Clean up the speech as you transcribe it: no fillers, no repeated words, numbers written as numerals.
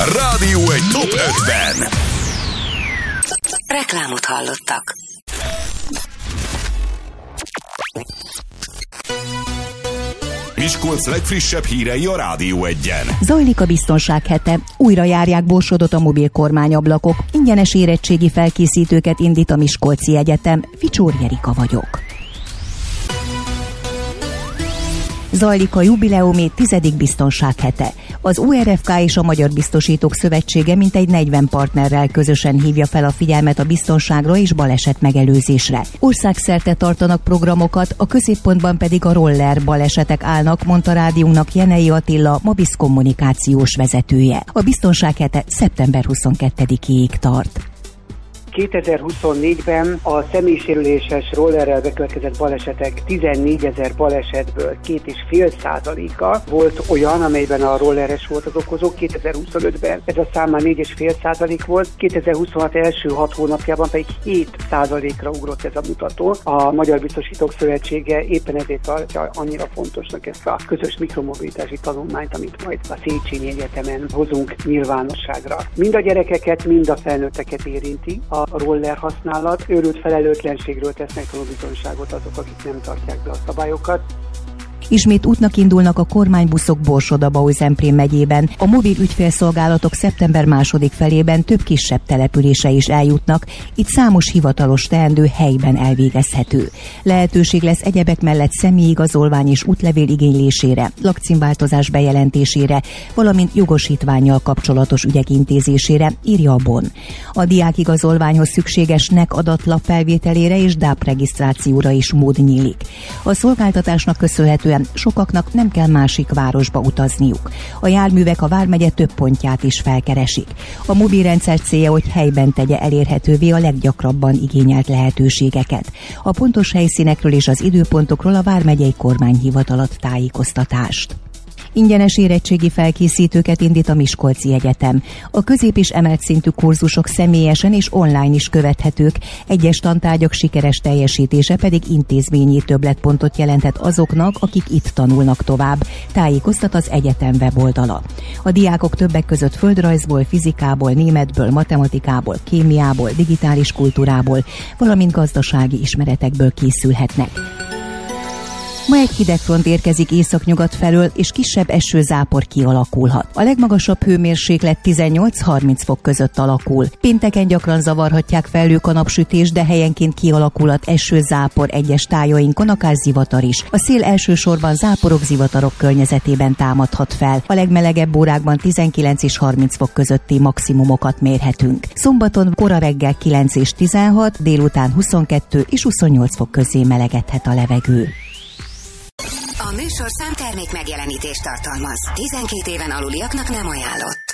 Rádió egy top 5-ben. Reklámot hallottak. Miskolc legfrissebb hírei a Rádió 1-en. Zajlik a biztonság hete. Újra járják Borsodot a mobil kormányablakok. Ingyenes érettségi felkészítőket indít a Miskolci Egyetem. Ficsór Jerika vagyok. Zajlik a jubileumi 10. biztonsághete. Az URFK és a Magyar Biztosítók Szövetsége mintegy 40 partnerrel közösen hívja fel a figyelmet a biztonságra és baleset megelőzésre. Országszerte tartanak programokat, a középpontban pedig a roller balesetek állnak, mondta rádiónak Jenei Attila, Mabisz kommunikációs vezetője. A biztonsághete szeptember 22-ig tart. 2024-ben a személysérüléses rollerrel bekövetkezett balesetek 14 000 balesetből 2,5%-a volt olyan, amelyben a rolleres volt az okozó. 2025-ben ez a szám már 4,5% volt, 2026 első 6 hónapjában pedig 7%-ra ugrott ez a mutató. A Magyar Biztosítók Szövetsége éppen ezért tartja annyira fontosnak ezt a közös mikromobilitási tanulmányt, amit majd a Széchenyi Egyetemen hozunk nyilvánosságra. Mind a gyerekeket, mind a felnőtteket érinti a roller használat. Őrült felelőtlenségről tesznek tanúbizonyságot azok, akik nem tartják be a szabályokat. Ismét útnak indulnak a kormánybuszok Borsod-Abaúj-Zemplén megyében. A mobil ügyfélszolgálatok szeptember második felében több kisebb települése is eljutnak, itt számos hivatalos teendő helyben elvégezhető. Lehetőség lesz egyebek mellett személyigazolvány és útlevél igénylésére, lakcímváltozás bejelentésére, valamint jogosítvánnyal kapcsolatos ügyek intézésére, írja a BON. A diákigazolványhoz szükséges NEK adatlap felvételére és DAP regisztrációra is mód nyílik. A szolgáltatásnak köszönhetően sokaknak nem kell másik városba utazniuk. A járművek a vármegye több pontját is felkeresik. A mobilrendszer célja, hogy helyben tegye elérhetővé a leggyakrabban igényelt lehetőségeket. A pontos helyszínekről és az időpontokról a vármegyei kormányhivatal ad tájékoztatást. Ingyenes érettségi felkészítőket indít a Miskolci Egyetem. A közép- és emelt szintű kurzusok személyesen és online is követhetők, egyes tantárgyak sikeres teljesítése pedig intézményi többletpontot jelenthet azoknak, akik itt tanulnak tovább, tájékoztat az egyetem weboldala. A diákok többek között földrajzból, fizikából, németből, matematikából, kémiából, digitális kultúrából, valamint gazdasági ismeretekből készülhetnek. Ma egy hidegfront érkezik északnyugat felől, és kisebb esőzápor kialakulhat. A legmagasabb hőmérséklet 18-30 fok között alakul. Pénteken gyakran zavarhatják felők a napsütés, de helyenként kialakulhat esőzápor egyes tájainkon, akár zivatar is. A szél elsősorban záporok, zivatarok környezetében támadhat fel. A legmelegebb órákban 19 és 30 fok közötti maximumokat mérhetünk. Szombaton kora reggel 9 és 16, délután 22 és 28 fok közé melegedhet a levegő. A műsorszám termék megjelenítést tartalmaz. 12 éven aluliaknak nem ajánlott.